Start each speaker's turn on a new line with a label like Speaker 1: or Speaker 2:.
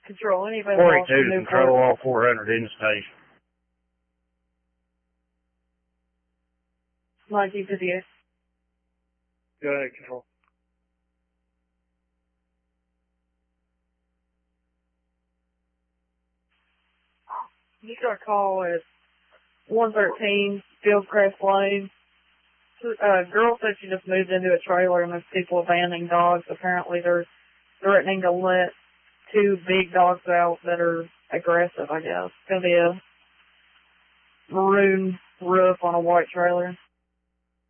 Speaker 1: Control, anybody
Speaker 2: 42
Speaker 1: lost
Speaker 2: to
Speaker 1: in
Speaker 2: control
Speaker 1: Newport?
Speaker 2: all 400 in the station.
Speaker 1: Mikey to the
Speaker 2: Go ahead, Control.
Speaker 1: You got a call at 113 Fieldcrest Lane. Girl said she just moved into a trailer and there's people abandoning dogs. Apparently they're threatening to let 2 big dogs out that are aggressive, I guess. It's going to be a maroon roof on a white trailer.